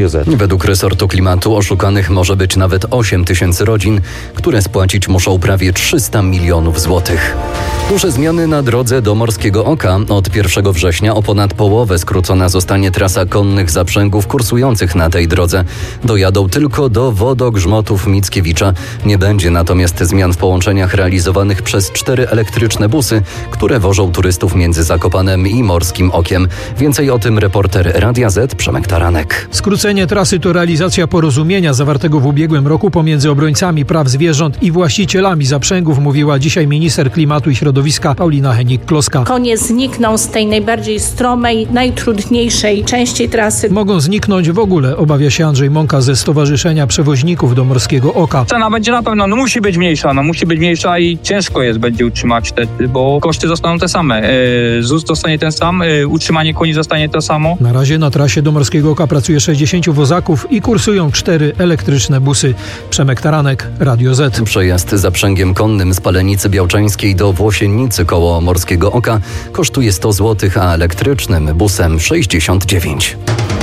Według resortu klimatu oszukanych może być nawet 8 tysięcy rodzin, które spłacić muszą prawie 300 milionów złotych. Duże zmiany na drodze do Morskiego Oka. Od 1 września o ponad połowę skrócona zostanie trasa konnych zaprzęgów kursujących na tej drodze. Dojadą tylko do Wodogrzmotów Mickiewicza. Nie będzie natomiast zmian w połączeniach realizowanych przez 4 elektryczne busy, które wożą turystów między Zakopanem i Morskim Okiem. Więcej o tym reporter Radia Z Przemek Taranek. Skrócenie trasy to realizacja porozumienia zawartego w ubiegłym roku pomiędzy obrońcami praw zwierząt i właścicielami zaprzęgów, mówiła dzisiaj minister klimatu i środowiska Paulina Hennig-Kloska. Konie znikną z tej najbardziej stromej, najtrudniejszej części trasy. Mogą zniknąć w ogóle, obawia się Andrzej Mąka ze Stowarzyszenia Przewoźników do Morskiego Oka. Cena będzie na pewno, musi być mniejsza i ciężko będzie utrzymać bo koszty zostaną te same. ZUS zostanie ten sam, utrzymanie koni zostanie to samo. Na razie na trasie do Morskiego Oka pracuje 60 wozaków i kursują 4 elektryczne busy. Przemek Taranek, Radio Z. Przejazd zaprzęgiem konnym z Palenicy Białczańskiej do Włosiennicy koło Morskiego Oka kosztuje 100 zł, a elektrycznym busem 69.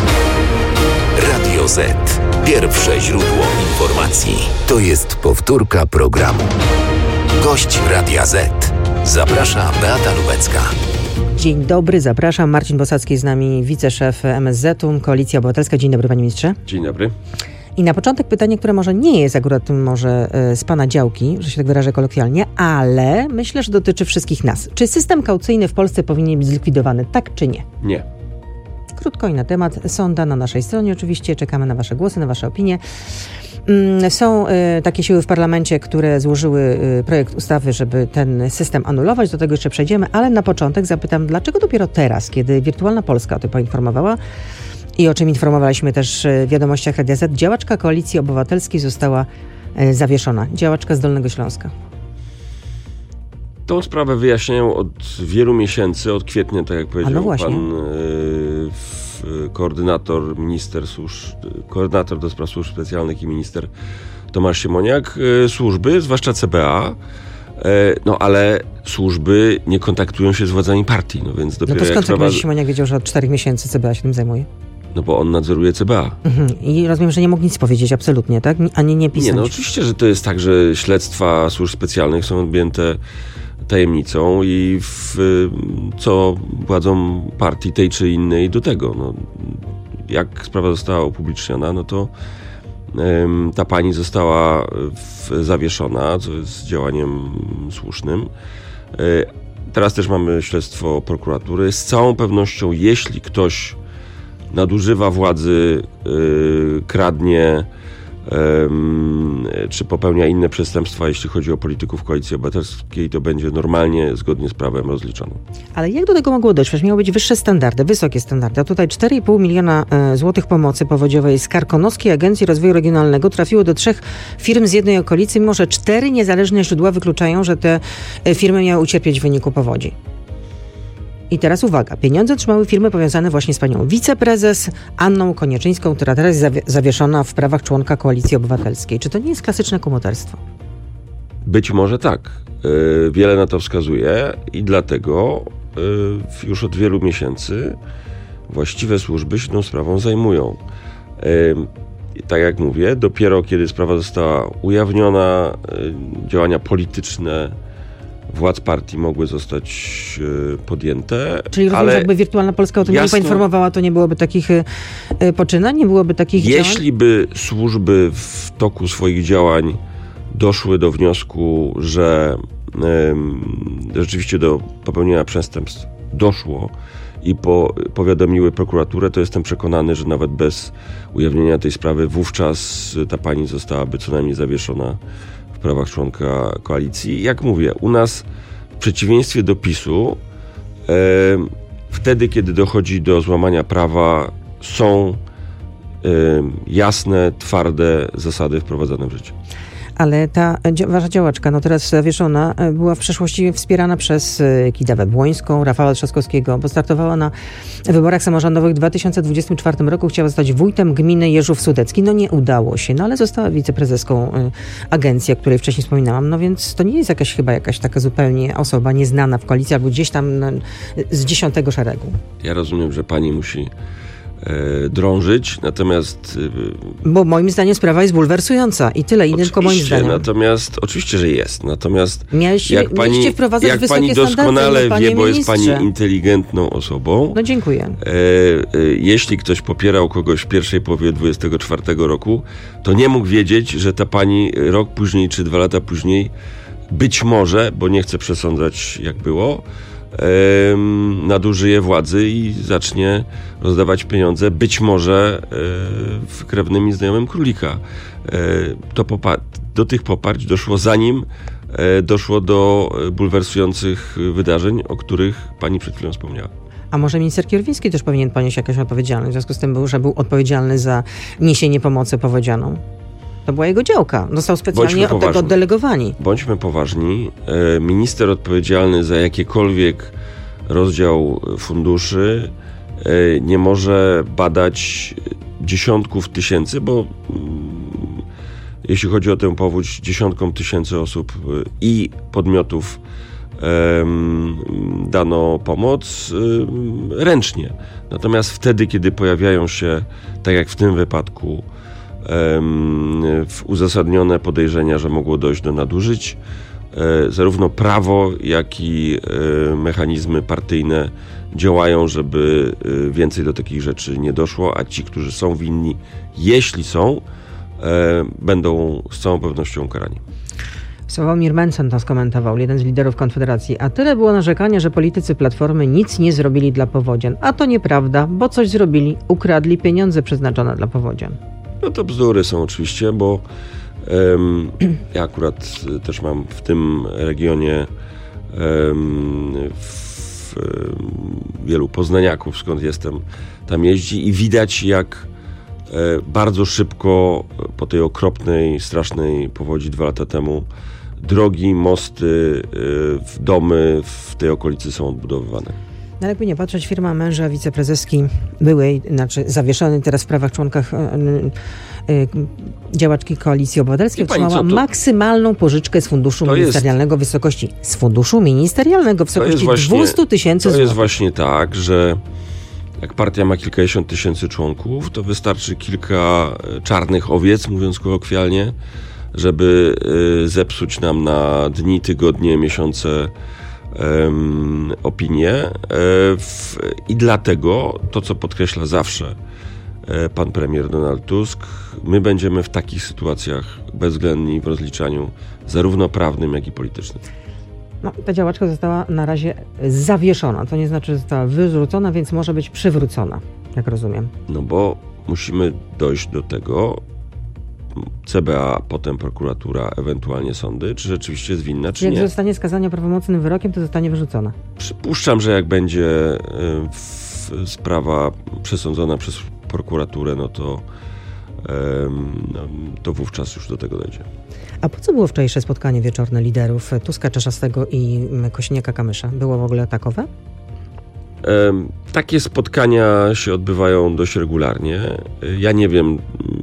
Radio Z. Pierwsze źródło informacji. To jest powtórka programu. Gość Radia Z. Zaprasza Beata Lubecka. Dzień dobry, zapraszam. Marcin Bosacki z nami, wiceszef MSZ-u, Koalicja Obywatelska. Dzień dobry, panie ministrze. Dzień dobry. I na początek pytanie, które może nie jest akurat tym może z pana działki, że się tak wyrażę kolokwialnie, ale myślę, że dotyczy wszystkich nas. Czy system kaucyjny w Polsce powinien być zlikwidowany, tak czy nie? Nie. Krótko i na temat. Sonda na naszej stronie oczywiście. Czekamy na wasze głosy, na wasze opinie. Są takie siły w parlamencie, które złożyły projekt ustawy, żeby ten system anulować. Do tego jeszcze przejdziemy, ale na początek zapytam, dlaczego dopiero teraz, kiedy Wirtualna Polska o tym poinformowała i o czym informowaliśmy też w wiadomościach Radia Z, działaczka Koalicji Obywatelskiej została zawieszona. Działaczka z Dolnego Śląska. Tą sprawę wyjaśniają od wielu miesięcy, od kwietnia, tak jak powiedział pan koordynator do spraw służb specjalnych i minister Tomasz Siemoniak, służby, zwłaszcza CBA, ale służby nie kontaktują się z władzami partii, więc dopiero to skąd pan Siemoniak wiedział, że od 4 miesięcy CBA się tym zajmuje? Bo on nadzoruje CBA. I rozumiem, że nie mógł nic powiedzieć absolutnie, tak? Ani nie pisać. Nie, oczywiście, że to jest tak, że śledztwa służb specjalnych są objęte tajemnicą i co władzom partii tej czy innej do tego. Jak sprawa została upubliczniona, to ta pani została zawieszona, co jest działaniem słusznym. Teraz też mamy śledztwo prokuratury. Z całą pewnością, jeśli ktoś nadużywa władzy, kradnie czy popełnia inne przestępstwa, jeśli chodzi o polityków Koalicji Obywatelskiej, to będzie normalnie, zgodnie z prawem rozliczone. Ale jak do tego mogło dojść? Przecież miały być wyższe standardy, wysokie standardy. A tutaj 4,5 miliona złotych pomocy powodziowej z Karkonoskiej Agencji Rozwoju Regionalnego trafiło do 3 firm z jednej okolicy, mimo że 4 niezależne źródła wykluczają, że te firmy miały ucierpieć w wyniku powodzi. I teraz uwaga, pieniądze otrzymały firmy powiązane właśnie z panią wiceprezes Anną Konieczyńską, która teraz jest zawieszona w prawach członka Koalicji Obywatelskiej. Czy to nie jest klasyczne kumoterstwo? Być może tak. Wiele na to wskazuje i dlatego już od wielu miesięcy właściwe służby się tą sprawą zajmują. Tak jak mówię, dopiero kiedy sprawa została ujawniona, działania polityczne władz partii mogły zostać podjęte. Czyli rozumiem, że jakby Wirtualna Polska o tym nie poinformowała, to nie byłoby takich poczynań, nie byłoby takich działań? Jeśli by służby w toku swoich działań doszły do wniosku, że rzeczywiście do popełnienia przestępstw doszło i powiadomiły prokuraturę, to jestem przekonany, że nawet bez ujawnienia tej sprawy wówczas ta pani zostałaby co najmniej zawieszona w prawach członka koalicji. Jak mówię, u nas w przeciwieństwie do PiS-u wtedy, kiedy dochodzi do złamania prawa, są jasne, twarde zasady wprowadzane w życie. Ale ta wasza działaczka, teraz zawieszona, była w przeszłości wspierana przez Kidawę Błońską, Rafała Trzaskowskiego, bo startowała na wyborach samorządowych w 2024 roku. Chciała zostać wójtem gminy Jeżów Sudecki. Nie udało się, ale została wiceprezeską agencji, o której wcześniej wspominałam. Więc to nie jest jakaś taka zupełnie osoba nieznana w koalicji albo gdzieś tam z 10. szeregu. Ja rozumiem, że pani musi drążyć, natomiast... Bo moim zdaniem sprawa jest bulwersująca i tyle, i tylko moim zdaniem. Natomiast, oczywiście, że jest. Natomiast mieliście wprowadzać jak wysokie pani doskonale standardy, wie, bo jest pani ministrze. inteligentną osobą. No dziękuję. Jeśli ktoś popierał kogoś w pierwszej połowie 24 roku, to nie mógł wiedzieć, że ta pani rok później czy 2 lata później być może, bo nie chcę przesądzać jak było, nadużyje władzy i zacznie rozdawać pieniądze, być może krewnym i znajomym królika. Do tych poparć doszło zanim doszło do bulwersujących wydarzeń, o których pani przed chwilą wspomniała. A może minister Kierwiński też powinien ponieść jakąś odpowiedzialność, w związku z tym, że był odpowiedzialny za niesienie pomocy powodzianom? To była jego działka. Został specjalnie od tego oddelegowani. Bądźmy poważni. Minister odpowiedzialny za jakikolwiek rozdział funduszy nie może badać dziesiątków tysięcy, bo jeśli chodzi o tę powódź, dziesiątkom tysięcy osób i podmiotów dano pomoc ręcznie. Natomiast wtedy, kiedy pojawiają się, tak jak w tym wypadku, uzasadnione podejrzenia, że mogło dojść do nadużyć, zarówno prawo, jak i mechanizmy partyjne działają, żeby więcej do takich rzeczy nie doszło, a ci, którzy są winni, jeśli są, będą z całą pewnością ukarani. Sławomir Mencen to skomentował, jeden z liderów Konfederacji. A tyle było narzekania, że politycy Platformy nic nie zrobili dla powodzian. A to nieprawda, bo coś zrobili. Ukradli pieniądze przeznaczone dla powodzian. No to bzdury są oczywiście, bo ja akurat też mam w tym regionie wielu poznaniaków, skąd jestem, tam jeździ i widać, jak bardzo szybko po tej okropnej, strasznej powodzi 2 lata temu drogi, mosty, domy w tej okolicy są odbudowywane. No jakby nie patrzeć, firma męża wiceprezeski byłej, zawieszonej teraz w prawach członkach działaczki Koalicji Obywatelskiej otrzymała maksymalną pożyczkę z funduszu ministerialnego w wysokości 200 tysięcy złotych. To jest właśnie tak, że jak partia ma kilkadziesiąt tysięcy członków, to wystarczy kilka czarnych owiec, mówiąc kolokwialnie, żeby zepsuć nam na dni, tygodnie, miesiące opinię. I dlatego to, co podkreśla zawsze pan premier Donald Tusk, my będziemy w takich sytuacjach bezwzględni w rozliczaniu zarówno prawnym, jak i politycznym. No, ta działaczka została na razie zawieszona. To nie znaczy, że została wywrócona, więc może być przywrócona, jak rozumiem. No bo musimy dojść do tego, CBA, potem prokuratura, ewentualnie sądy, czy rzeczywiście jest winna, czy nie. Jak zostanie skazana prawomocnym wyrokiem, to zostanie wyrzucona. Przypuszczam, że jak będzie sprawa przesądzona przez prokuraturę, to wówczas już do tego dojdzie. A po co było wczorajsze spotkanie wieczorne liderów Tuska, Czarzastego i Kosiniaka-Kamysza? Było w ogóle takowe? Takie spotkania się odbywają dość regularnie. Ja nie wiem,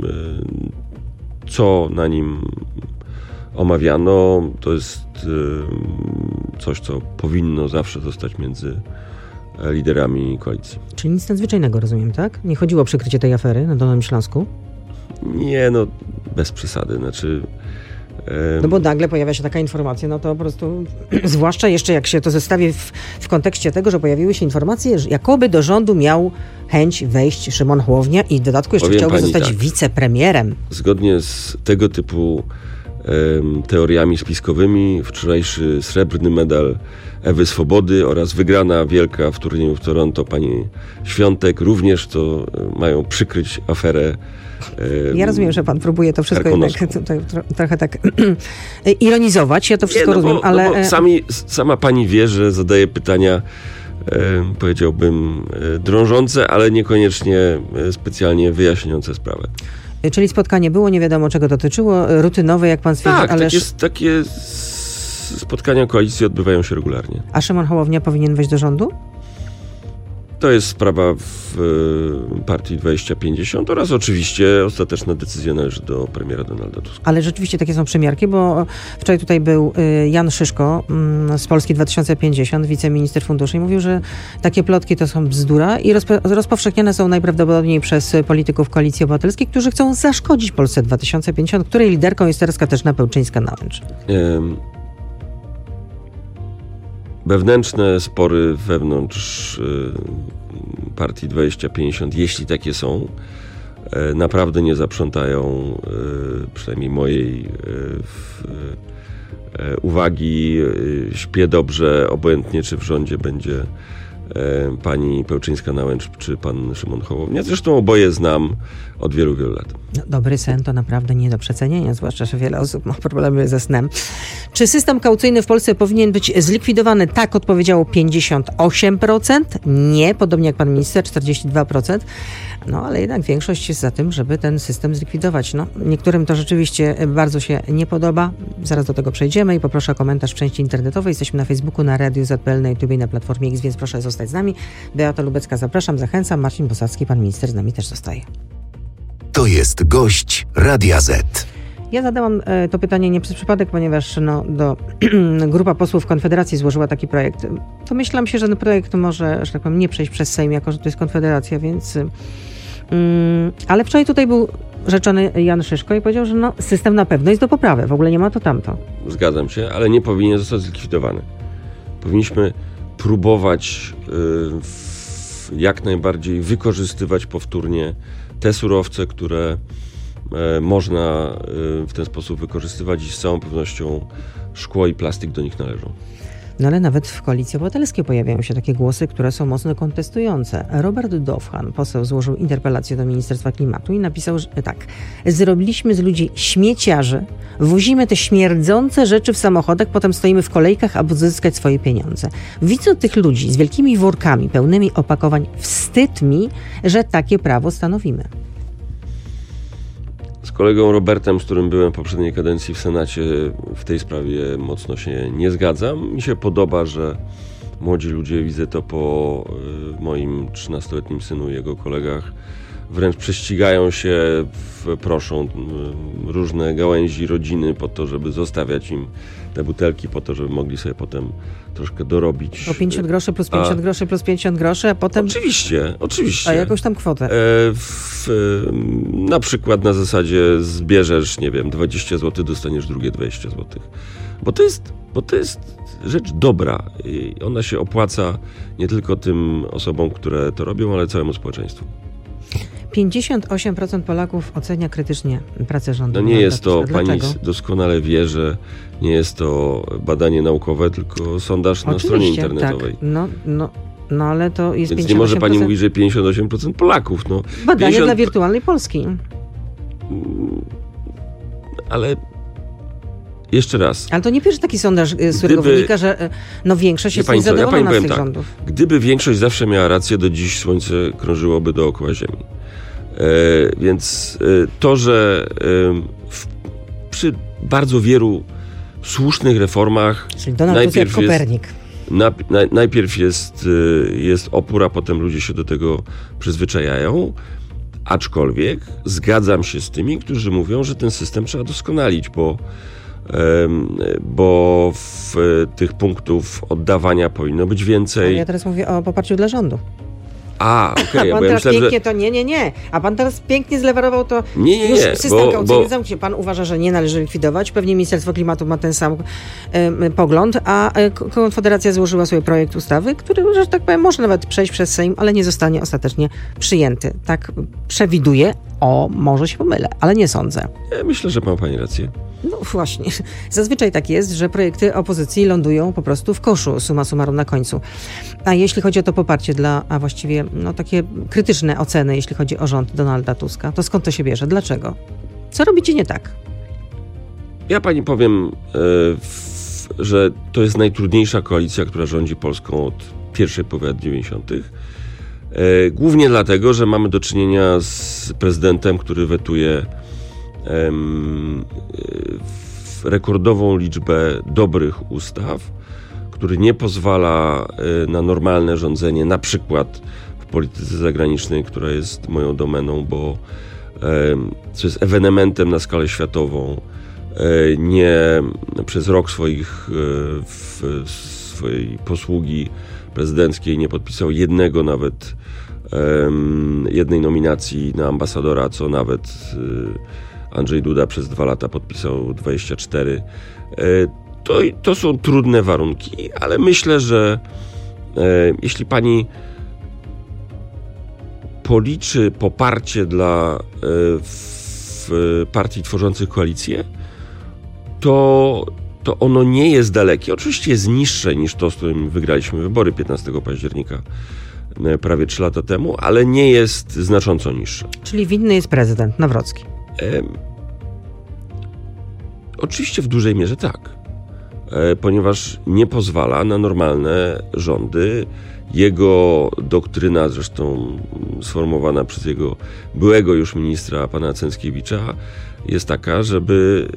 co na nim omawiano. To jest coś, co powinno zawsze zostać między liderami koalicji. Czyli nic nadzwyczajnego, rozumiem, tak? Nie chodziło o przykrycie tej afery na Dolnym Śląsku? Nie, bez przesady. No bo nagle pojawia się taka informacja, no to po prostu, zwłaszcza jeszcze jak się to zestawi w kontekście tego, że pojawiły się informacje, że jakoby do rządu miał chęć wejść Szymon Hołownia i w dodatku jeszcze chciałby zostać wicepremierem. Zgodnie z tego typu teoriami spiskowymi wczorajszy srebrny medal Ewy Swobody oraz wygrana wielka w turnieju w Toronto pani Świątek również to mają przykryć aferę. Ja rozumiem, że pan próbuje to wszystko jednak trochę tak ironizować. Ja to wszystko rozumiem, ale... Sama pani wie, że zadaje pytania, powiedziałbym, drążące, ale niekoniecznie specjalnie wyjaśniające sprawę. Czyli spotkanie było, nie wiadomo czego dotyczyło, rutynowe, jak pan stwierdził, ale... takie spotkania koalicji odbywają się regularnie. A Szymon Hołownia powinien wejść do rządu? To jest sprawa w partii 2050 oraz oczywiście ostateczna decyzja należy do premiera Donalda Tuska. Ale rzeczywiście takie są przymiarki, bo wczoraj tutaj był Jan Szyszko z Polski 2050, wiceminister funduszy, i mówił, że takie plotki to są bzdura i rozpowszechniane są najprawdopodobniej przez polityków Koalicji Obywatelskiej, którzy chcą zaszkodzić Polsce 2050, której liderką jest teraz Katarzyna Pełczyńska-Nałęcz. Wewnętrzne spory wewnątrz partii 2050, jeśli takie są, naprawdę nie zaprzątają przynajmniej mojej uwagi. Śpię dobrze, obojętnie czy w rządzie będzie pani Pełczyńska-Nałęcz czy pan Szymon Hołownia. Zresztą oboje znam od wielu, wielu lat. No, dobry sen to naprawdę nie do przecenienia, zwłaszcza, że wiele osób ma problemy ze snem. Czy system kaucyjny w Polsce powinien być zlikwidowany? Tak odpowiedziało 58%. Nie, podobnie jak pan minister, 42%. No, ale jednak większość jest za tym, żeby ten system zlikwidować. No, niektórym to rzeczywiście bardzo się nie podoba. Zaraz do tego przejdziemy i poproszę o komentarz w części internetowej. Jesteśmy na Facebooku, na Radiu ZPL, na YouTube i na Platformie X, więc proszę zostać z nami. Beata Lubecka, zapraszam, zachęcam. Marcin Bosacki, pan minister, z nami też zostaje. To jest gość Radia Z. Ja zadałam to pytanie nie przez przypadek, ponieważ grupa posłów Konfederacji złożyła taki projekt. To myślałam się, że ten projekt może, że tak powiem, nie przejść przez Sejm, jako że to jest Konfederacja, więc... ale wczoraj tutaj był rzeczony Jan Szyszko i powiedział, że system na pewno jest do poprawy, w ogóle nie ma to tamto. Zgadzam się, ale nie powinien zostać zlikwidowany. Powinniśmy próbować jak najbardziej wykorzystywać powtórnie te surowce, które można w ten sposób wykorzystywać i z całą pewnością szkło i plastik do nich należą. No ale nawet w Koalicji Obywatelskiej pojawiają się takie głosy, które są mocno kontestujące. Robert Dowhan, poseł, złożył interpelację do Ministerstwa Klimatu i napisał, że tak: zrobiliśmy z ludzi śmieciarzy, wozimy te śmierdzące rzeczy w samochodach, potem stoimy w kolejkach, aby uzyskać swoje pieniądze. Widzę tych ludzi z wielkimi workami pełnymi opakowań. Wstyd mi, że takie prawo stanowimy. Z kolegą Robertem, z którym byłem w poprzedniej kadencji w Senacie, w tej sprawie mocno się nie zgadzam. Mi się podoba, że młodzi ludzie, widzę to po moim 13-letnim synu i jego kolegach, wręcz prześcigają się, proszą różne gałęzi rodziny po to, żeby zostawiać im te butelki, po to, żeby mogli sobie potem troszkę dorobić. Po 50 groszy plus 50 groszy plus 50 groszy, a potem... Oczywiście. A jakąś tam kwotę. Na przykład na zasadzie zbierzesz, nie wiem, 20 zł, dostaniesz drugie 20 zł. Bo to jest rzecz dobra. I ona się opłaca nie tylko tym osobom, które to robią, ale całemu społeczeństwu. 58% Polaków ocenia krytycznie pracę rządu. No nie jest to, Dlaczego? pani doskonale wie, że nie jest to badanie naukowe, tylko sondaż na stronie internetowej. Tak. No ale to jest 58%. Więc nie może pani mówić, że 58% Polaków. Badanie dla wirtualnej Polski. Ale jeszcze raz. Ale to nie pierwszy taki sondaż, z którego wynika, że większość jest niezadowolona z tych rządów. Gdyby większość zawsze miała rację, do dziś Słońce krążyłoby dookoła Ziemi. Więc to, że przy bardzo wielu słusznych reformach czyli Donald Tusk jak Kopernik. Najpierw jest opór, a potem ludzie się do tego przyzwyczajają. Aczkolwiek zgadzam się z tymi, którzy mówią, że ten system trzeba doskonalić, bo w tych punktów oddawania powinno być więcej. Ale ja teraz mówię o poparciu dla rządu. Okej. A pan teraz pięknie to nie. A pan teraz pięknie zlewarował to już system kaucyjny zamknięty. Pan uważa, że nie należy likwidować. Pewnie Ministerstwo Klimatu ma ten sam pogląd, a Konfederacja złożyła sobie projekt ustawy, który, że tak powiem, może nawet przejść przez Sejm, ale nie zostanie ostatecznie przyjęty. Tak przewiduję. Może się pomylę, ale nie sądzę. Ja myślę, że ma pani rację. No właśnie. Zazwyczaj tak jest, że projekty opozycji lądują po prostu w koszu, summa summarum na końcu. A jeśli chodzi o to poparcie a właściwie takie krytyczne oceny, jeśli chodzi o rząd Donalda Tuska, to skąd to się bierze? Dlaczego? Co robicie nie tak? Ja pani powiem, że to jest najtrudniejsza koalicja, która rządzi Polską od pierwszej połowy lat 90. Głównie dlatego, że mamy do czynienia z prezydentem, który wetuje rekordową liczbę dobrych ustaw, który nie pozwala na normalne rządzenie, na przykład w polityce zagranicznej, która jest moją domeną, bo co jest ewenementem na skalę światową. Nie przez rok swojej posługi prezydenckiej nie podpisał jednej nominacji na ambasadora, co nawet Andrzej Duda przez 2 lata podpisał 24. To są trudne warunki, ale myślę, że jeśli pani policzy poparcie dla partii tworzących koalicję, to ono nie jest dalekie. Oczywiście jest niższe niż to, z którym wygraliśmy wybory 15 października prawie 3 lata temu, ale nie jest znacząco niższe. Czyli winny jest prezydent Nawrocki. Oczywiście w dużej mierze tak, ponieważ nie pozwala na normalne rządy. Jego doktryna, zresztą sformułowana przez jego byłego już ministra, pana Cęckiewicza, jest taka, żeby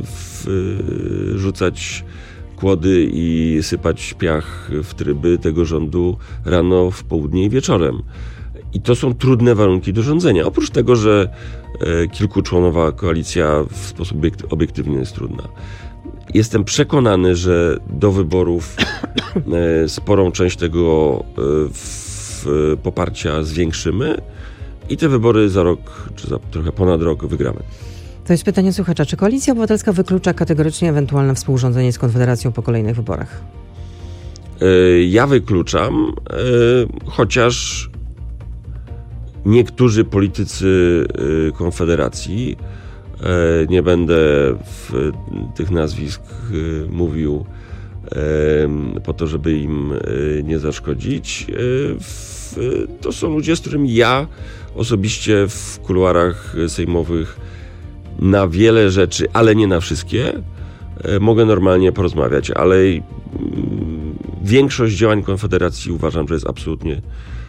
rzucać kłody i sypać piach w tryby tego rządu rano, w południe i wieczorem. I to są trudne warunki do rządzenia. Oprócz tego, że kilkuczłonowa koalicja w sposób obiektywny jest trudna. Jestem przekonany, że do wyborów sporą część tego poparcia zwiększymy i te wybory za rok, czy za trochę ponad rok wygramy. To jest pytanie słuchacza. Czy Koalicja Obywatelska wyklucza kategorycznie ewentualne współrządzenie z Konfederacją po kolejnych wyborach? Ja wykluczam, chociaż niektórzy politycy Konfederacji, nie będę tych nazwisk mówił po to, żeby im nie zaszkodzić, to są ludzie, z którymi ja osobiście w kuluarach sejmowych na wiele rzeczy, ale nie na wszystkie, mogę normalnie porozmawiać, ale większość działań Konfederacji uważam, że jest absolutnie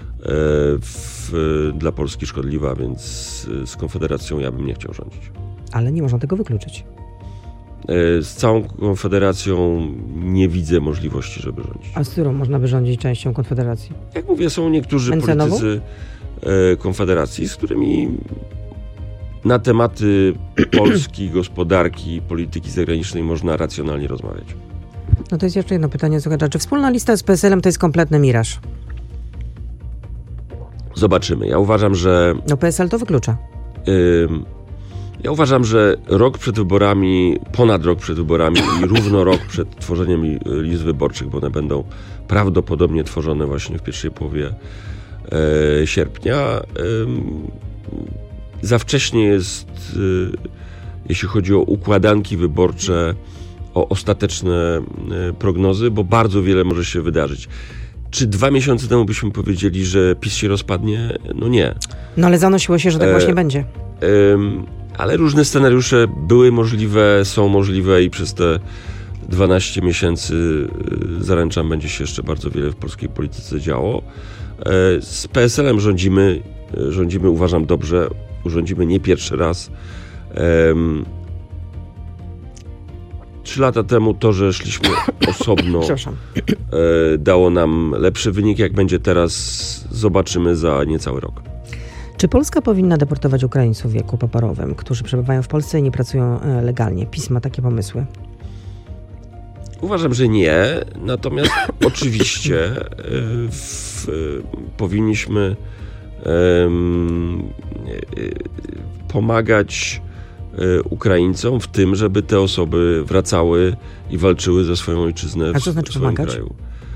dla Polski szkodliwa, więc z Konfederacją ja bym nie chciał rządzić. Ale nie można tego wykluczyć. Z całą Konfederacją nie widzę możliwości, żeby rządzić. A z którą można by rządzić częścią Konfederacji? Jak mówię, są niektórzy politycy Konfederacji, z którymi na tematy Polski, gospodarki, polityki zagranicznej można racjonalnie rozmawiać. No to jest jeszcze jedno pytanie, słuchacza. Czy wspólna lista z PSL-em to jest kompletny miraż? Zobaczymy. Ja uważam, że... No PSL to wyklucza. Ja uważam, że rok przed wyborami, ponad rok przed wyborami i równo rok przed tworzeniem list wyborczych, bo one będą prawdopodobnie tworzone właśnie w pierwszej połowie sierpnia, za wcześnie jest, jeśli chodzi o układanki wyborcze, o ostateczne prognozy, bo bardzo wiele może się wydarzyć. Czy 2 miesiące temu byśmy powiedzieli, że PiS się rozpadnie? No nie. No ale zanosiło się, że tak właśnie będzie. Ale różne scenariusze były możliwe, są możliwe i przez te 12 miesięcy zaręczam, będzie się jeszcze bardzo wiele w polskiej polityce działo. Z PSL-em rządzimy, uważam, dobrze. Rządzimy nie pierwszy raz. 3 lata temu to, że szliśmy osobno, dało nam lepszy wynik. Jak będzie teraz, zobaczymy za niecały rok. Czy Polska powinna deportować Ukraińców w wieku paparowym, którzy przebywają w Polsce i nie pracują legalnie? PiS ma takie pomysły. Uważam, że nie. Natomiast oczywiście powinniśmy pomagać Ukraińcom w tym, żeby te osoby wracały i walczyły za swoją ojczyznę w swoim kraju.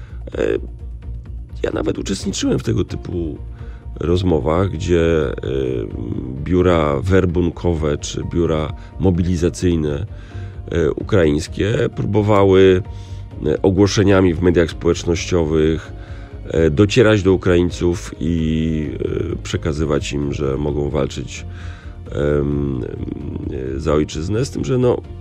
Ja nawet uczestniczyłem w tego typu rozmowach, gdzie biura werbunkowe czy biura mobilizacyjne ukraińskie próbowały ogłoszeniami w mediach społecznościowych docierać do Ukraińców i przekazywać im, że mogą walczyć za ojczyznę, z tym, że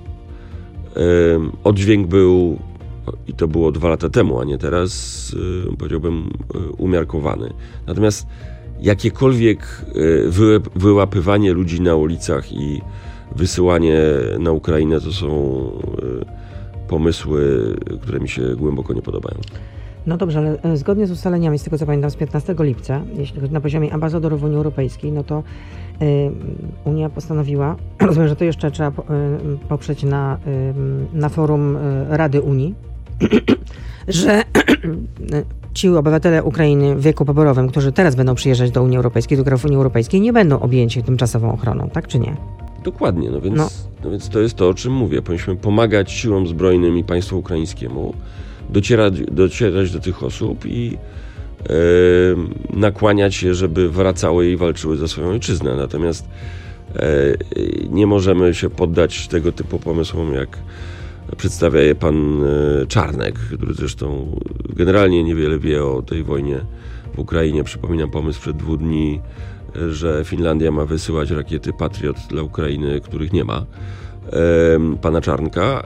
oddźwięk był, i to było 2 lata temu, a nie teraz, powiedziałbym, umiarkowany. Natomiast jakiekolwiek wyłapywanie ludzi na ulicach i wysyłanie na Ukrainę to są pomysły, które mi się głęboko nie podobają. No dobrze, ale zgodnie z ustaleniami, z tego co pamiętam, z 15 lipca, jeśli chodzi na poziomie ambasadorów Unii Europejskiej, no to Unia postanowiła, rozumiem, że to jeszcze trzeba poprzeć na forum Rady Unii, że ci obywatele Ukrainy w wieku poborowym, którzy teraz będą przyjeżdżać do Unii Europejskiej, do krajów Unii Europejskiej, nie będą objęci tymczasową ochroną, tak czy nie? Dokładnie, no więc to jest to, o czym mówię. Powinniśmy pomagać siłom zbrojnym i państwu ukraińskiemu docierać do tych osób i nakłaniać je, żeby wracały i walczyły za swoją ojczyznę. Natomiast nie możemy się poddać tego typu pomysłom, jak przedstawia je pan Czarnek, który zresztą generalnie niewiele wie o tej wojnie w Ukrainie. Przypominam pomysł przed 2 dni, że Finlandia ma wysyłać rakiety Patriot dla Ukrainy, których nie ma. Pana Czarnka.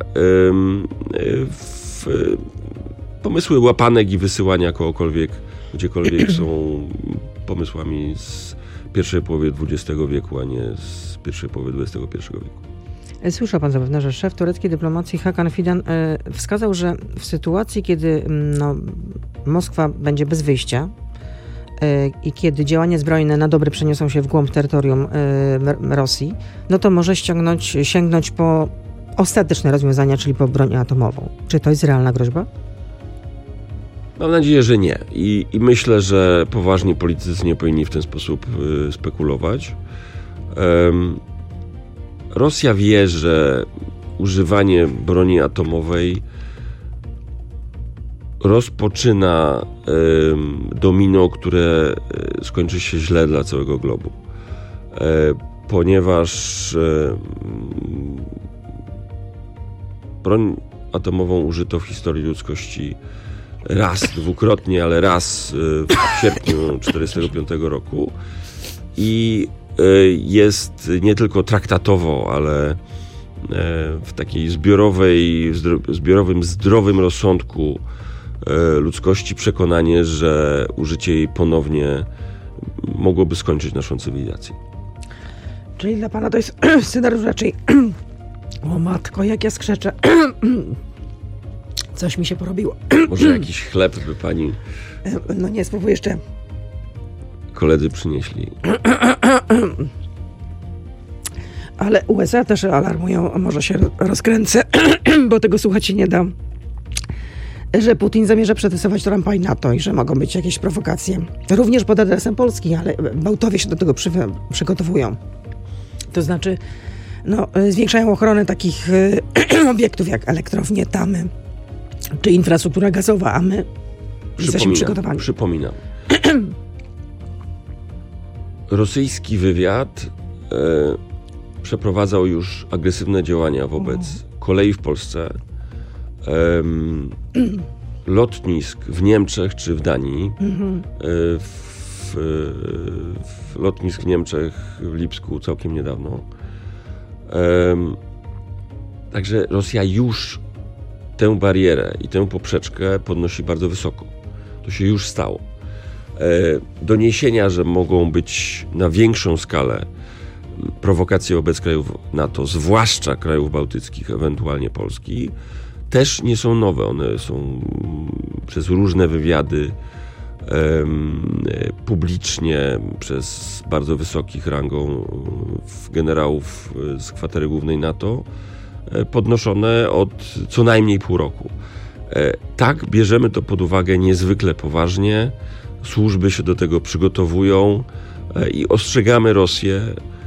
Pomysły łapanek i wysyłania kogokolwiek, gdziekolwiek są pomysłami z pierwszej połowy XX wieku, a nie z pierwszej połowy XXI wieku. Słyszał pan zapewne, że szef tureckiej dyplomacji Hakan Fidan wskazał, że w sytuacji, kiedy Moskwa będzie bez wyjścia i kiedy działania zbrojne na dobre przeniosą się w głąb terytorium Rosji, no to może sięgnąć po ostateczne rozwiązania, czyli po broń atomową. Czy to jest realna groźba? Mam nadzieję, że nie. I myślę, że poważni politycy nie powinni w ten sposób spekulować. Rosja wie, że używanie broni atomowej rozpoczyna domino, które skończy się źle dla całego globu. Ponieważ broń atomową użyto w historii ludzkości raz, dwukrotnie, ale raz w sierpniu 1945 roku i jest nie tylko traktatowo, ale w takiej zbiorowym, zdrowym rozsądku ludzkości przekonanie, że użycie jej ponownie mogłoby skończyć naszą cywilizację. Czyli dla pana to jest scenariusz raczej o matko, jak ja skrzeczę. Coś mi się porobiło. Może jakiś chleb by pani... No nie, spróbuję jeszcze. Koledzy przynieśli. Ale USA też alarmują, może się rozkręcę, bo tego słuchać się nie da, że Putin zamierza przetestować Trumpa i NATO i że mogą być jakieś prowokacje. Również pod adresem Polski, ale Bałtowie się do tego przygotowują. To znaczy, zwiększają ochronę takich obiektów jak elektrownie, tamy, czy infrastruktura gazowa, a my jesteśmy przygotowani. Przypominam. Rosyjski wywiad przeprowadzał już agresywne działania wobec kolei w Polsce, lotnisk w Niemczech czy w Danii. Lotnisk w Niemczech, w Lipsku całkiem niedawno. Także Rosja już tę barierę i tę poprzeczkę podnosi bardzo wysoko. To się już stało. Doniesienia, że mogą być na większą skalę prowokacje wobec krajów NATO, zwłaszcza krajów bałtyckich, ewentualnie Polski, też nie są nowe. One są przez różne wywiady publicznie, przez bardzo wysokich rangą generałów z kwatery głównej NATO podnoszone od co najmniej pół roku. Tak, bierzemy to pod uwagę niezwykle poważnie. Służby się do tego przygotowują i ostrzegamy Rosję,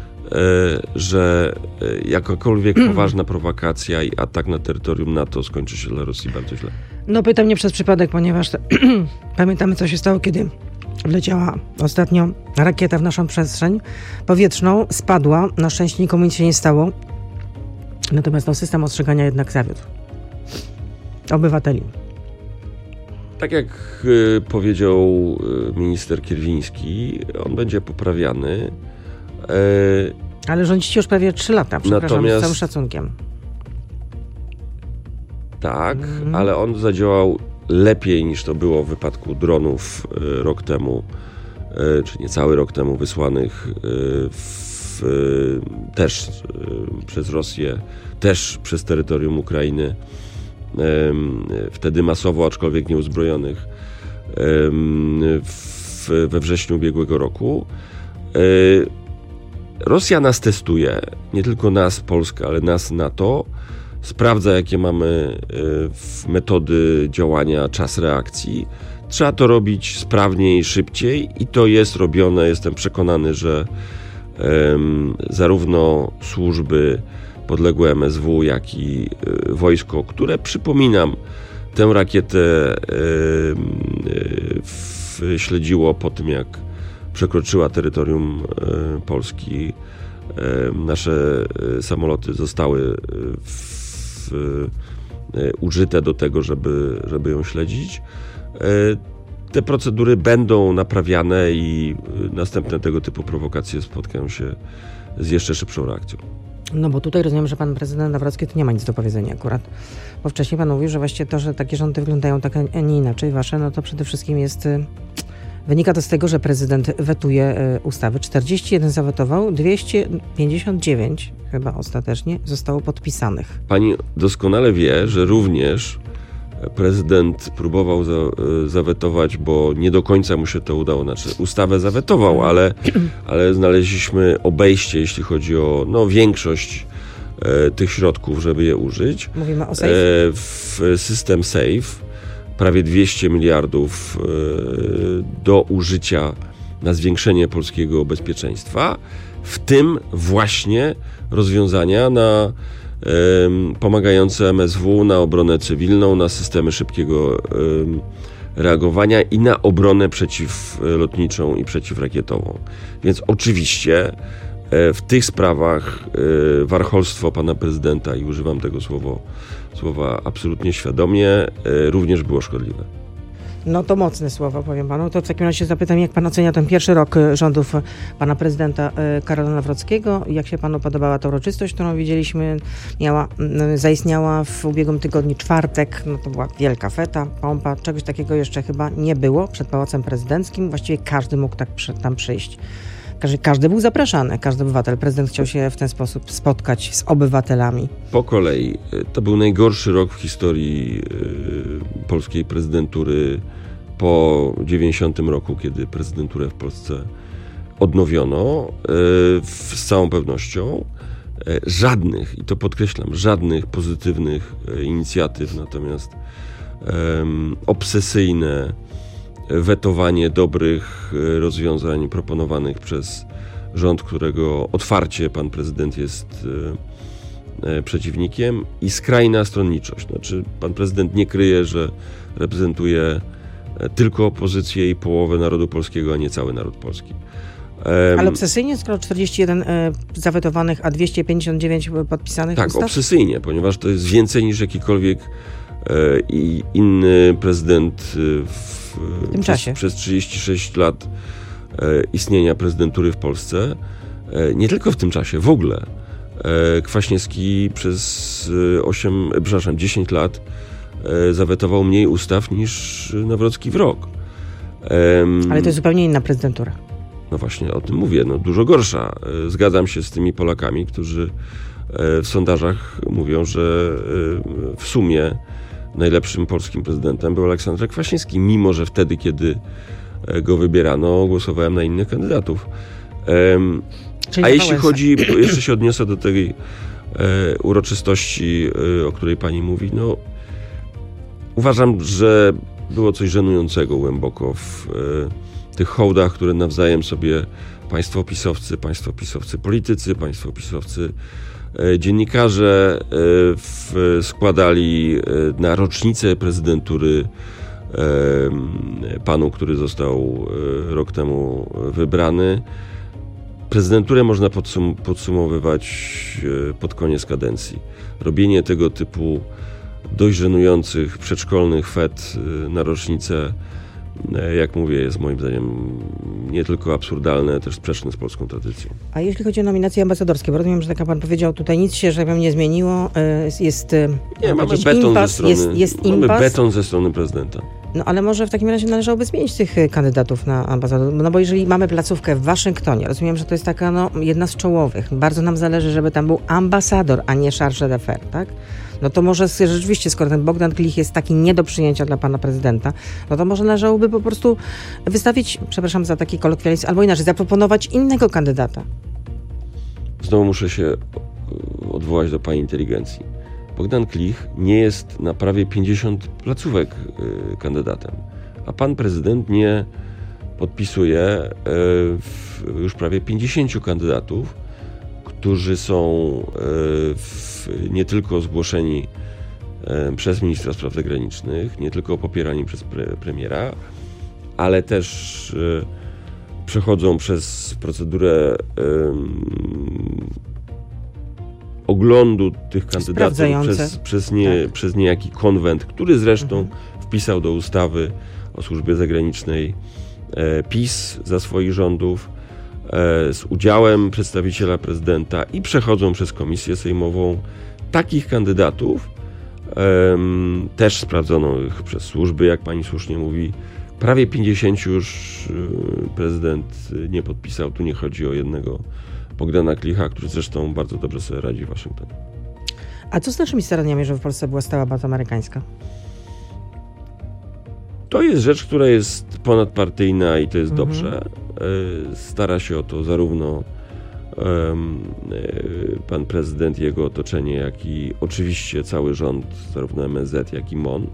że jakakolwiek poważna prowokacja i atak na terytorium NATO skończy się dla Rosji bardzo źle. No pytam nie przez przypadek, ponieważ pamiętamy, co się stało, kiedy wleciała ostatnio rakieta w naszą przestrzeń powietrzną, spadła, na szczęście nikomu nic się nie stało, natomiast system ostrzegania jednak zawiódł obywateli. Tak jak powiedział minister Kierwiński, on będzie poprawiany. Ale rządzicie już prawie 3 lata, przepraszam, z całym szacunkiem. Tak, ale on zadziałał lepiej niż to było w wypadku dronów rok temu, czy niecały rok temu wysłanych też przez Rosję, też przez terytorium Ukrainy, wtedy masowo, aczkolwiek nieuzbrojonych. we wrześniu ubiegłego roku. Rosja nas testuje, nie tylko nas, Polskę, ale nas, NATO. Sprawdza, jakie mamy metody działania, czas reakcji. Trzeba to robić sprawniej, szybciej i to jest robione. Jestem przekonany, że zarówno służby podległe MSW, jak i wojsko, które, przypominam, tę rakietę śledziło po tym, jak przekroczyła terytorium Polski. Nasze samoloty zostały użyte do tego, żeby ją śledzić. Te procedury będą naprawiane i następne tego typu prowokacje spotkają się z jeszcze szybszą reakcją. No bo tutaj rozumiem, że pan prezydent Nawrocki to nie ma nic do powiedzenia akurat. Bo wcześniej pan mówił, że właściwie to, że takie rządy wyglądają tak, a nie inaczej wasze, no to przede wszystkim wynika to z tego, że prezydent wetuje ustawy. 41 zawetował, 259 chyba ostatecznie zostało podpisanych. Pani doskonale wie, że również prezydent próbował zawetować, bo nie do końca mu się to udało. Znaczy, ustawę zawetował, ale znaleźliśmy obejście, jeśli chodzi o większość tych środków, żeby je użyć. Mówimy o SAFE? W system SAFE prawie 200 miliardów do użycia na zwiększenie polskiego bezpieczeństwa, w tym właśnie rozwiązania pomagające MSW na obronę cywilną, na systemy szybkiego reagowania i na obronę przeciwlotniczą i przeciwrakietową. Więc oczywiście w tych sprawach warcholstwo pana prezydenta, i używam tego słowa absolutnie świadomie, również było szkodliwe. No to mocne słowa, powiem panu. To w takim razie zapytam, jak pan ocenia ten pierwszy rok rządów pana prezydenta Karola Nawrockiego? Jak się panu podobała ta uroczystość, którą widzieliśmy? Zaistniała w ubiegłym tygodniu, czwartek. No to była wielka feta, pompa. Czegoś takiego jeszcze chyba nie było przed Pałacem Prezydenckim. Właściwie każdy mógł tam przyjść. Każdy był zapraszany, każdy obywatel. Prezydent chciał się w ten sposób spotkać z obywatelami. Po kolei. To był najgorszy rok w historii polskiej prezydentury po 90 roku, kiedy prezydenturę w Polsce odnowiono. Z całą pewnością żadnych, i to podkreślam, żadnych pozytywnych inicjatyw, natomiast obsesyjne wetowanie dobrych rozwiązań proponowanych przez rząd, którego otwarcie pan prezydent jest przeciwnikiem, i skrajna stronniczość. Znaczy, pan prezydent nie kryje, że reprezentuje tylko opozycję i połowę narodu polskiego, a nie cały naród polski. Ale obsesyjnie, skoro 41 zawetowanych, a 259 podpisanych tak, ustaw? Obsesyjnie, ponieważ to jest więcej niż jakikolwiek inny prezydent w tym czasie. Przez 36 lat istnienia prezydentury w Polsce. Nie tylko w tym czasie, w ogóle. Kwaśniewski przez 10 lat zawetował mniej ustaw niż Nawrocki w rok. Ale to jest zupełnie inna prezydentura. No właśnie, o tym mówię. Dużo gorsza. Zgadzam się z tymi Polakami, którzy w sondażach mówią, że w sumie najlepszym polskim prezydentem był Aleksander Kwaśniewski, mimo że wtedy, kiedy go wybierano, głosowałem na innych kandydatów. A jeśli chodzi, jeszcze się odniosę do tej uroczystości, o której pani mówi, uważam, że było coś żenującego głęboko w tych hołdach, które nawzajem sobie państwo pisowcy politycy, państwo pisowcy dziennikarze składali na rocznicę prezydentury panu, który został rok temu wybrany. Prezydenturę można podsumowywać pod koniec kadencji. Robienie tego typu dość żenujących przedszkolnych fet na rocznicę, jak mówię, jest moim zdaniem nie tylko absurdalne, też sprzeczne z polską tradycją. A jeśli chodzi o nominacje ambasadorskie, bo rozumiem, że tak jak pan powiedział, tutaj nic się, że nie zmieniło. Mamy beton impas, ze strony, jest impas. mamy beton ze strony prezydenta. No ale może w takim razie należałoby zmienić tych kandydatów na ambasadorów, no bo jeżeli mamy placówkę w Waszyngtonie, rozumiem, że to jest taka jedna z czołowych, bardzo nam zależy, żeby tam był ambasador, a nie chargé d'affaires, tak? No to może rzeczywiście, skoro ten Bogdan Klich jest taki nie do przyjęcia dla pana prezydenta, no to może należałoby po prostu wystawić, przepraszam za taki kolokwializm, albo inaczej, zaproponować innego kandydata. Znowu muszę się odwołać do pani inteligencji. Bogdan Klich nie jest na prawie 50 placówek kandydatem, a pan prezydent nie podpisuje już prawie 50 kandydatów, którzy są nie tylko zgłoszeni przez ministra spraw zagranicznych, nie tylko popierani przez premiera, ale też przechodzą przez procedurę oglądu tych kandydatów przez niejaki konwent, który zresztą wpisał do ustawy o służbie zagranicznej PiS za swoich rządów, z udziałem przedstawiciela prezydenta i przechodzą przez komisję sejmową. Takich kandydatów, też sprawdzonych przez służby, jak pani słusznie mówi, prawie 50 już prezydent nie podpisał. Tu nie chodzi o jednego Bogdana Klicha, który zresztą bardzo dobrze sobie radzi w Waszyngtonie. A co z naszymi staraniami, żeby w Polsce była stała baza amerykańska? To jest rzecz, która jest ponadpartyjna i to jest dobrze. Stara się o to zarówno pan prezydent, jego otoczenie, jak i oczywiście cały rząd, zarówno MSZ, jak i MON.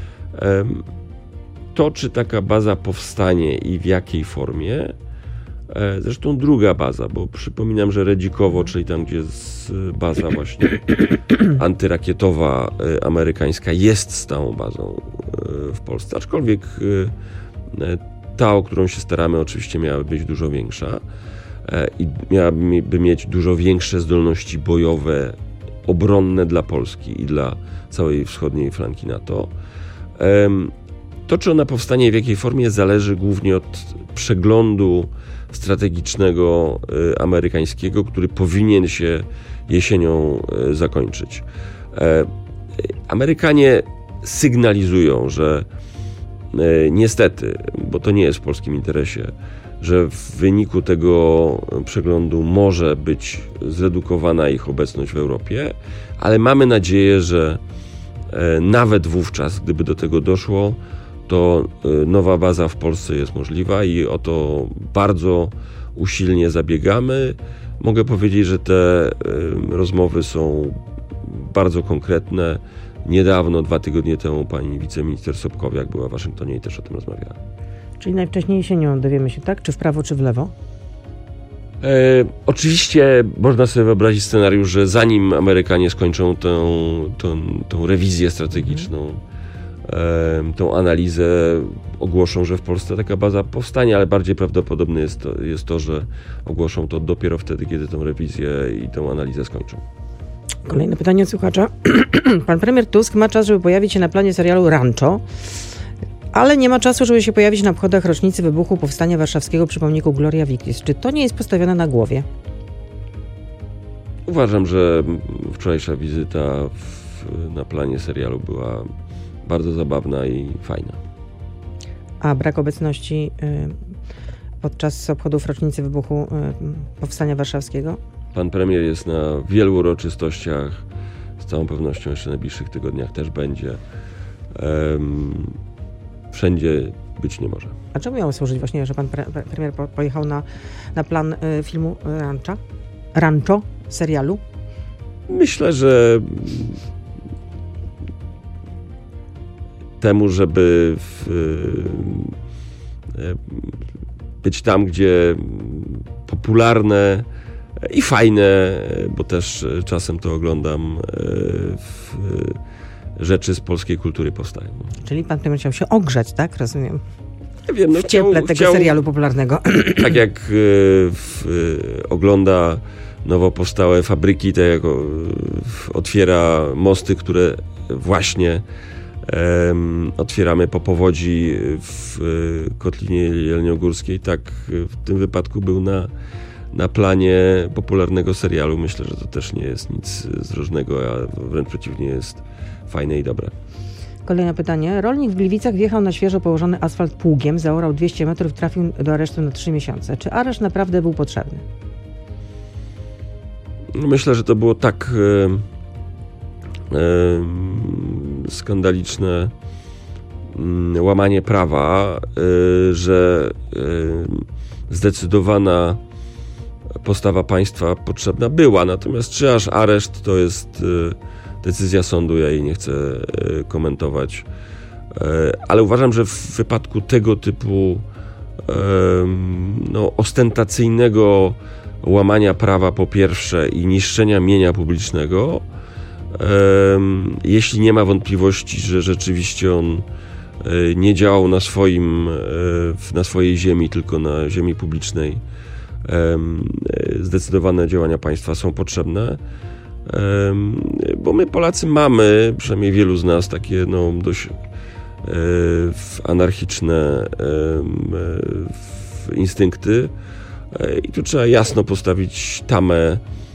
To, czy taka baza powstanie i w jakiej formie, zresztą druga baza, bo przypominam, że Redzikowo, czyli tam, gdzie jest baza właśnie antyrakietowa amerykańska, jest stałą bazą w Polsce, aczkolwiek ta, o którą się staramy, oczywiście miałaby być dużo większa i miałaby mieć dużo większe zdolności bojowe, obronne dla Polski i dla całej wschodniej flanki NATO. To, czy ona powstanie w jakiej formie, zależy głównie od przeglądu strategicznego amerykańskiego, który powinien się jesienią zakończyć. Amerykanie sygnalizują, że niestety, bo to nie jest w polskim interesie, że w wyniku tego przeglądu może być zredukowana ich obecność w Europie, ale mamy nadzieję, że nawet wówczas, gdyby do tego doszło, to nowa baza w Polsce jest możliwa i o to bardzo usilnie zabiegamy. Mogę powiedzieć, że te rozmowy są bardzo konkretne. Niedawno, 2 tygodnie temu, pani wiceminister Sobkowiak była w Waszyngtonie i też o tym rozmawiała. Czyli najwcześniej jesienią dowiemy się, tak? Czy w prawo, czy w lewo? Oczywiście można sobie wyobrazić scenariusz, że zanim Amerykanie skończą tą rewizję strategiczną, tą analizę, ogłoszą, że w Polsce taka baza powstanie, ale bardziej prawdopodobne jest to, że ogłoszą to dopiero wtedy, kiedy tą rewizję i tą analizę skończą. Kolejne pytanie od słuchacza. Pan premier Tusk ma czas, żeby pojawić się na planie serialu Rancho, ale nie ma czasu, żeby się pojawić na obchodach rocznicy wybuchu Powstania Warszawskiego przy pomniku Gloria Victis. Czy to nie jest postawione na głowie? Uważam, że wczorajsza wizyta na planie serialu była bardzo zabawna i fajna. A brak obecności podczas obchodów rocznicy wybuchu Powstania Warszawskiego? Pan premier jest na wielu uroczystościach, z całą pewnością jeszcze w najbliższych tygodniach też będzie. Wszędzie być nie może. A czemu miało służyć właśnie, że pan premier pojechał na plan filmu Rancho, serialu? Myślę, że temu, żeby być tam, gdzie popularne i fajne, bo też czasem to oglądam, rzeczy z polskiej kultury powstają. Czyli pan premier chciał się ogrzać, tak? Rozumiem. Ja wiem, w cieple tego serialu popularnego. Tak jak ogląda nowo powstałe fabryki, tak jak otwiera mosty, które właśnie otwieramy po powodzi w Kotlinie Jeleniogórskiej, tak w tym wypadku był na planie popularnego serialu. Myślę, że to też nie jest nic zdrożnego, a wręcz przeciwnie, jest fajne i dobre. Kolejne pytanie. Rolnik w Gliwicach wjechał na świeżo położony asfalt pługiem, zaorał 200 metrów, trafił do aresztu na 3 miesiące. Czy areszt naprawdę był potrzebny? Myślę, że to było tak skandaliczne łamanie prawa, że zdecydowana postawa państwa potrzebna była. Natomiast czy aż areszt, to jest decyzja sądu, ja jej nie chcę komentować. Ale uważam, że w wypadku tego typu ostentacyjnego łamania prawa po pierwsze i niszczenia mienia publicznego, jeśli nie ma wątpliwości, że rzeczywiście on nie działał na swojej ziemi, tylko na ziemi publicznej, zdecydowane działania państwa są potrzebne, bo my Polacy mamy, przynajmniej wielu z nas, takie dość anarchiczne instynkty i tu trzeba jasno postawić tamę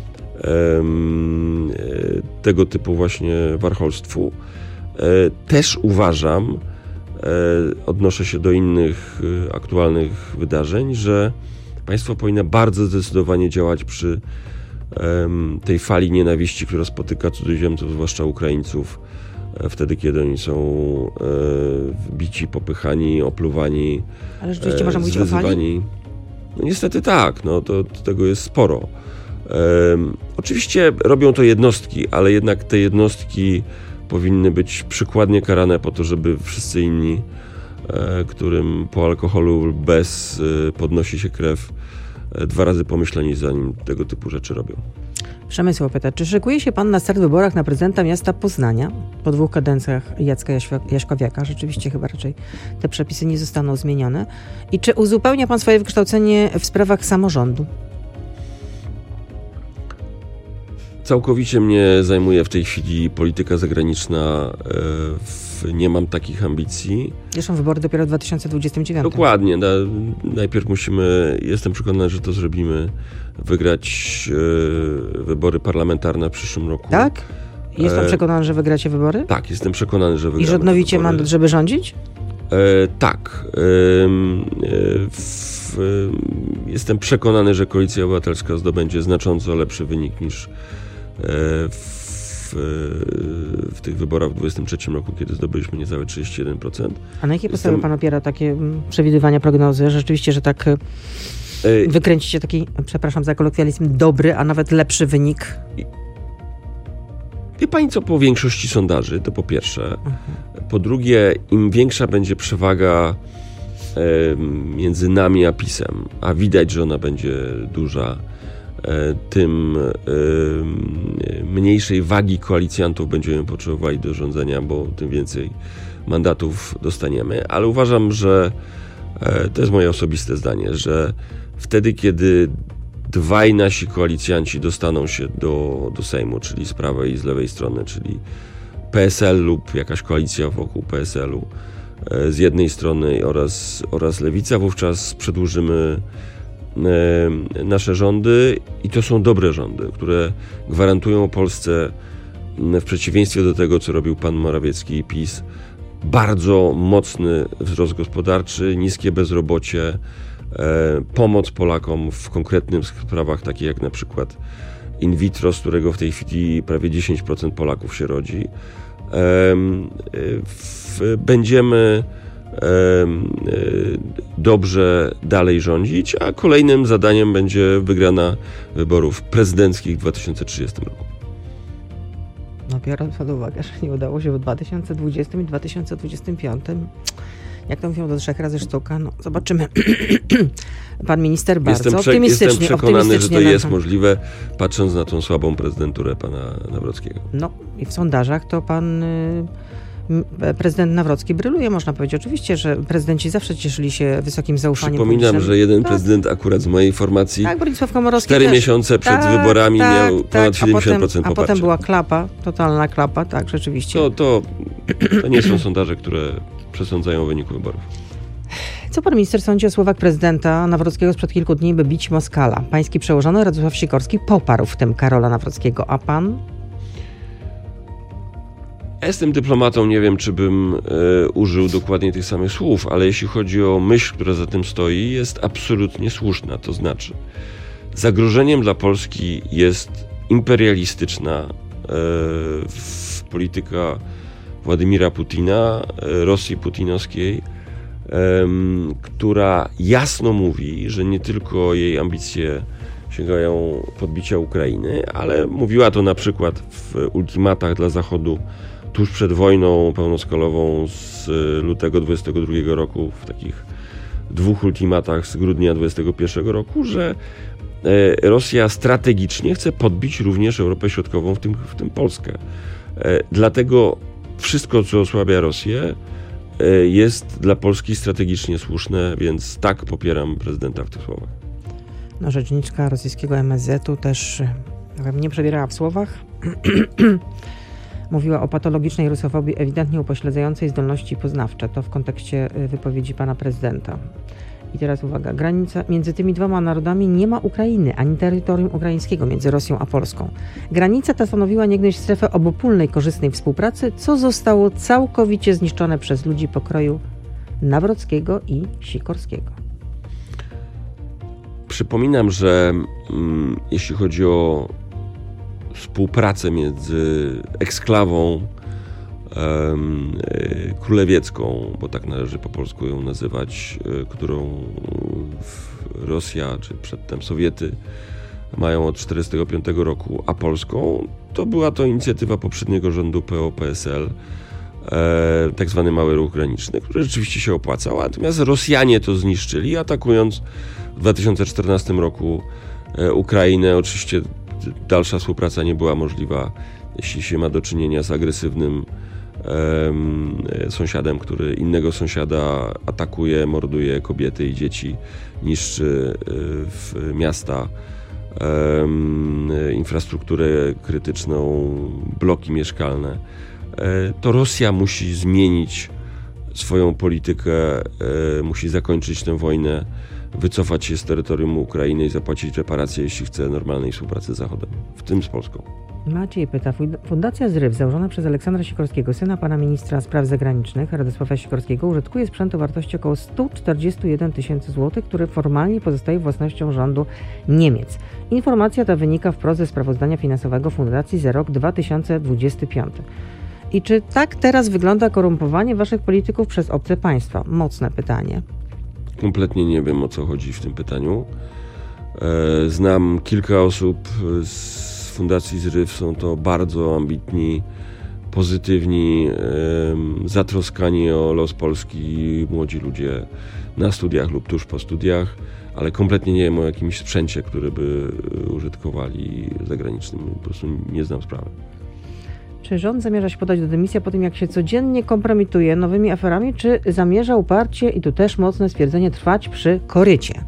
tego typu właśnie warcholstwu. Też uważam, odnoszę się do innych aktualnych wydarzeń, że państwo powinno bardzo zdecydowanie działać przy tej fali nienawiści, która spotyka cudzoziemców, zwłaszcza Ukraińców, wtedy, kiedy oni są bici, popychani, opluwani, ale rzeczywiście można mówić o fali? No niestety tak, to tego jest sporo. Oczywiście robią to jednostki, ale jednak te jednostki powinny być przykładnie karane po to, żeby wszyscy inni, którym po alkoholu bez podnosi się krew, 2 razy pomyśleli, zanim tego typu rzeczy robią. Przemysł pyta, czy szykuje się pan na start w wyborach na prezydenta miasta Poznania po 2 kadencjach Jacka Jaśkowiaka? Rzeczywiście chyba raczej te przepisy nie zostaną zmienione. I czy uzupełnia pan swoje wykształcenie w sprawach samorządu? Całkowicie mnie zajmuje w tej chwili polityka zagraniczna. Nie mam takich ambicji. Zresztą wybory dopiero w 2029. Dokładnie. Najpierw jestem przekonany, że to zrobimy, wygrać wybory parlamentarne w przyszłym roku. Tak? Jest pan przekonany, że wygracie wybory? Tak, jestem przekonany, że wygramy. I że odnowicie mandat, żeby rządzić? Tak. Jestem przekonany, że Koalicja Obywatelska zdobędzie znacząco lepszy wynik niż w tych wyborach w 2023 roku, kiedy zdobyliśmy niecałe 31%. A na jakie podstawy pan opiera takie przewidywania, prognozy? Rzeczywiście, że tak wykręcicie taki, przepraszam za kolokwializm, dobry, a nawet lepszy wynik? Wie pani co, po większości sondaży, to po pierwsze. Po drugie, im większa będzie przewaga między nami a PiS-em, a widać, że ona będzie duża, tym mniejszej wagi koalicjantów będziemy potrzebowali do rządzenia, bo tym więcej mandatów dostaniemy. Ale uważam, że to jest moje osobiste zdanie, że wtedy, kiedy 2 nasi koalicjanci dostaną się do Sejmu, czyli z prawej i z lewej strony, czyli PSL lub jakaś koalicja wokół PSL-u z jednej strony oraz Lewica, wówczas przedłużymy nasze rządy i to są dobre rządy, które gwarantują Polsce, w przeciwieństwie do tego, co robił pan Morawiecki i PiS, bardzo mocny wzrost gospodarczy, niskie bezrobocie, pomoc Polakom w konkretnych sprawach, takich jak na przykład in vitro, z którego w tej chwili prawie 10% Polaków się rodzi. Będziemy dobrze dalej rządzić, a kolejnym zadaniem będzie wygrana wyborów prezydenckich w 2030 roku. Biorąc pod uwagę, że nie udało się w 2020 i 2025. Jak to mówią, do 3 razy sztuka. Zobaczymy. Pan minister bardzo optymistycznie. Jestem przekonany, że to jest możliwe, patrząc na tą słabą prezydenturę pana Nawrockiego. I w sondażach to pan prezydent Nawrocki bryluje, można powiedzieć. Oczywiście, że prezydenci zawsze cieszyli się wysokim zaufaniem Przypominam, publicznym. że jeden prezydent akurat z mojej formacji Bronisław Komorowski 4 też. miesiące przed wyborami miał ponad 70% poparcia. A potem była klapa, totalna klapa, tak, rzeczywiście. To nie są sondaże, które przesądzają o wyniku wyborów. Co pan minister sądzi o słowach prezydenta Nawrockiego sprzed kilku dni, by bić Moskala? Pański przełożony Radosław Sikorski poparł w tym Karola Nawrockiego, a pan? Ja jestem dyplomatą, nie wiem, czy bym użył dokładnie tych samych słów, ale jeśli chodzi o myśl, która za tym stoi, jest absolutnie słuszna. To znaczy, zagrożeniem dla Polski jest imperialistyczna polityka Władimira Putina, Rosji putinowskiej, która jasno mówi, że nie tylko jej ambicje sięgają podbicia Ukrainy, ale mówiła to na przykład w ultimatach dla Zachodu tuż przed wojną pełnoskalową z lutego 2022 roku, w takich 2 ultimatach z grudnia 2021 roku, że Rosja strategicznie chce podbić również Europę Środkową, w tym Polskę. Dlatego wszystko, co osłabia Rosję, jest dla Polski strategicznie słuszne, więc tak popieram prezydenta w tych słowach. No, rzeczniczka rosyjskiego MSZ-u też nie przebierała w słowach. Mówiła o patologicznej rusofobii ewidentnie upośledzającej zdolności poznawcze. To w kontekście wypowiedzi pana prezydenta. I teraz uwaga, granica między tymi dwoma narodami nie ma Ukrainy, ani terytorium ukraińskiego między Rosją a Polską. Granica ta stanowiła niegdyś strefę obopólnej, korzystnej współpracy, co zostało całkowicie zniszczone przez ludzi pokroju Nawrockiego i Sikorskiego. Przypominam, że jeśli chodzi o współpracę między eksklawą królewiecką, bo tak należy po polsku ją nazywać, którą Rosja, czy przedtem Sowiety mają od 1945 roku, a Polską, to była to inicjatywa poprzedniego rządu PO-PSL, tak zwany mały ruch graniczny, który rzeczywiście się opłacał, natomiast Rosjanie to zniszczyli, atakując w 2014 roku Ukrainę. Oczywiście dalsza współpraca nie była możliwa, jeśli się ma do czynienia z agresywnym sąsiadem, który innego sąsiada atakuje, morduje kobiety i dzieci, niszczy miasta, infrastrukturę krytyczną, bloki mieszkalne. To Rosja musi zmienić swoją politykę, musi zakończyć tę wojnę, wycofać się z terytorium Ukrainy i zapłacić reparacje, jeśli chce normalnej współpracy z Zachodem, w tym z Polską. Maciej pyta, Fundacja Zryw, założona przez Aleksandra Sikorskiego, syna pana ministra spraw zagranicznych Radosława Sikorskiego, użytkuje sprzęt o wartości około 141 tysięcy złotych, który formalnie pozostaje własnością rządu Niemiec. Informacja ta wynika wprost ze sprawozdania finansowego Fundacji za rok 2025. I czy tak teraz wygląda korumpowanie waszych polityków przez obce państwa? Mocne pytanie. Kompletnie nie wiem, o co chodzi w tym pytaniu. Znam kilka osób z Fundacji Zryw, są to bardzo ambitni, pozytywni, zatroskani o los Polski młodzi ludzie na studiach lub tuż po studiach, ale kompletnie nie wiem o jakimś sprzęcie, który by użytkowali zagranicznym. Po prostu nie znam sprawy. Czy rząd zamierza się podać do dymisji po tym, jak się codziennie kompromituje nowymi aferami, czy zamierza uparcie, i tu też mocne stwierdzenie, trwać przy korycie?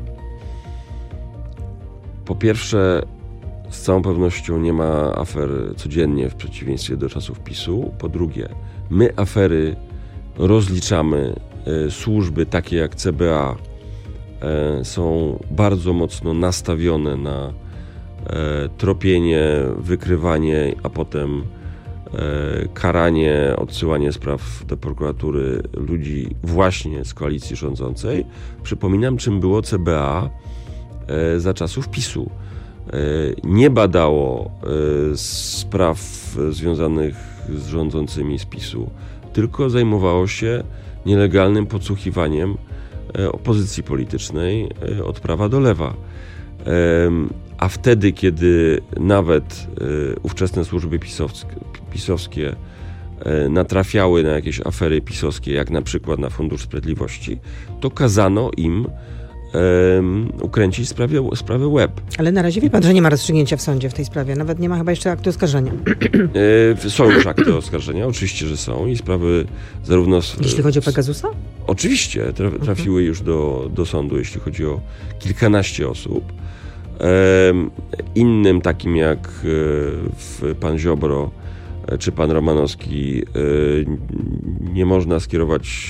Po pierwsze, z całą pewnością nie ma afer codziennie w przeciwieństwie do czasów PiS-u. Po drugie, my afery rozliczamy. Służby takie jak CBA są bardzo mocno nastawione na tropienie, wykrywanie, a potem karanie, odsyłanie spraw do prokuratury ludzi właśnie z koalicji rządzącej. Przypominam, czym było CBA za czasów PiS-u. Nie badało spraw związanych z rządzącymi z PiS-u, tylko zajmowało się nielegalnym podsłuchiwaniem opozycji politycznej od prawa do lewa. A wtedy, kiedy nawet ówczesne służby pisowskie natrafiały na jakieś afery pisowskie, jak na przykład na Fundusz Sprawiedliwości, to kazano im ukręcić sprawę łeb. Ale na razie wie pan, że nie ma rozstrzygnięcia w sądzie w tej sprawie. Nawet nie ma chyba jeszcze aktu oskarżenia. Są już akty oskarżenia, oczywiście, że są i sprawy zarówno... Jeśli chodzi o Pegasusa? Oczywiście, trafiły już do sądu, jeśli chodzi o kilkanaście osób. Innym, takim jak pan Ziobro czy pan Romanowski, nie można skierować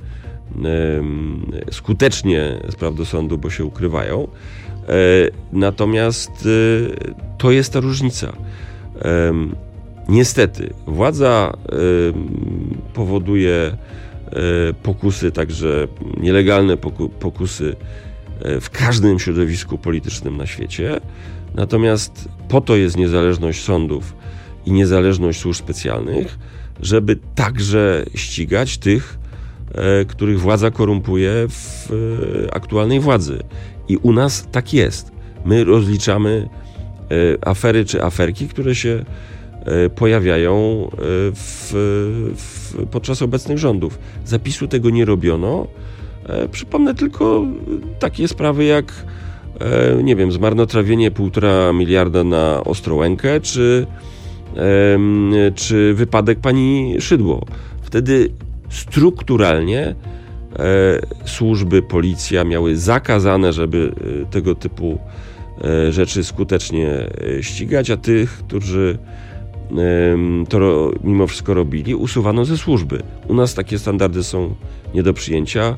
skutecznie spraw do sądu, bo się ukrywają. Natomiast to jest ta różnica. Niestety, władza powoduje pokusy, także nielegalne pokusy w każdym środowisku politycznym na świecie. Natomiast po to jest niezależność sądów i niezależność służb specjalnych, żeby także ścigać tych, których władza korumpuje w aktualnej władzy. I u nas tak jest. My rozliczamy afery czy aferki, które się pojawiają podczas obecnych rządów. Za PiS-u tego nie robiono. Przypomnę tylko takie sprawy jak, nie wiem, zmarnotrawienie 1,5 miliarda na Ostrołękę, czy wypadek pani Szydło. Wtedy strukturalnie służby, policja miały zakazane, żeby tego typu rzeczy skutecznie ścigać, a tych, którzy to mimo wszystko robili, usuwano ze służby. U nas takie standardy są nie do przyjęcia.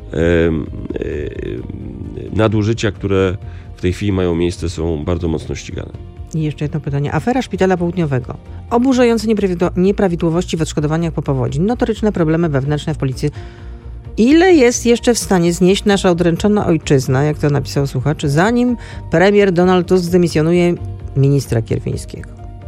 Nadużycia, które w tej chwili mają miejsce, są bardzo mocno ścigane. I jeszcze jedno pytanie. Afera Szpitala Południowego. Oburzające nieprawidłowości w odszkodowaniach po powodzi. Notoryczne problemy wewnętrzne w policji. Ile jest jeszcze w stanie znieść nasza odręczona ojczyzna, jak to napisał słuchacz, zanim premier Donald Tusk zdymisjonuje ministra Kierwińskiego?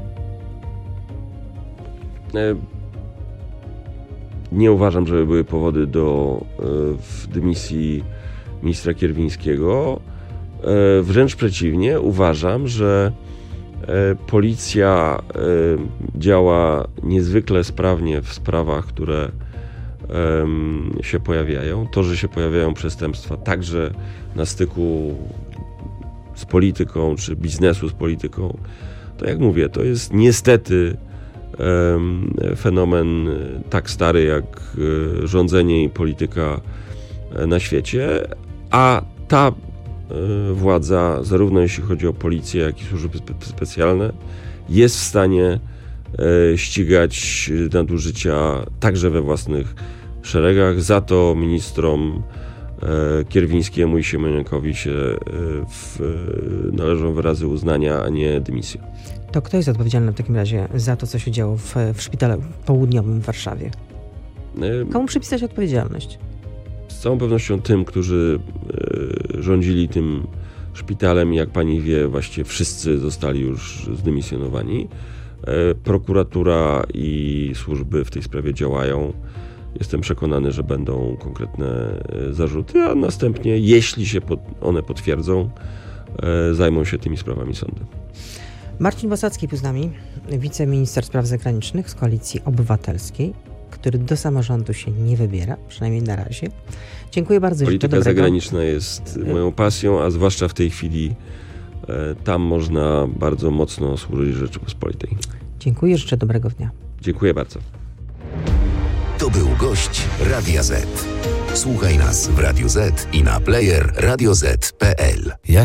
Nie uważam, żeby były powody do dymisji ministra Kierwińskiego. Wręcz przeciwnie, uważam, że policja działa niezwykle sprawnie w sprawach, które się pojawiają. To, że się pojawiają przestępstwa także na styku z polityką, czy biznesu z polityką, to jak mówię, to jest niestety fenomen tak stary jak rządzenie i polityka na świecie, a ta władza, zarówno jeśli chodzi o policję, jak i służby specjalne, jest w stanie ścigać nadużycia także we własnych szeregach. Za to ministrom Kierwińskiemu i Siemoniakowi się należą wyrazy uznania, a nie dymisja. To kto jest odpowiedzialny w takim razie za to, co się działo w Szpitalu Południowym w Warszawie? Komu przypisać odpowiedzialność? Z całą pewnością tym, którzy rządzili tym szpitalem, jak pani wie, właściwie wszyscy zostali już zdymisjonowani. Prokuratura i służby w tej sprawie działają. Jestem przekonany, że będą konkretne zarzuty, a następnie, jeśli się one potwierdzą, zajmą się tymi sprawami sądy. Marcin Bosacki był z nami, wiceminister spraw zagranicznych z Koalicji Obywatelskiej, który do samorządu się nie wybiera, przynajmniej na razie. Dziękuję bardzo. Polityka zagraniczna jest moją pasją, a zwłaszcza w tej chwili tam można bardzo mocno służyć Rzeczypospolitej. Dziękuję, życzę dobrego dnia. Dziękuję bardzo. To był gość Radia Z. Słuchaj nas w Radiu Z i na player radioz.pl.